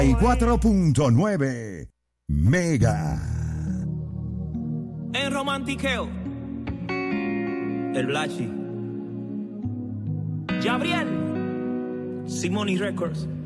4.9 Mega. En romantiqueo, el Blachi, Gabriel, Simoni Records.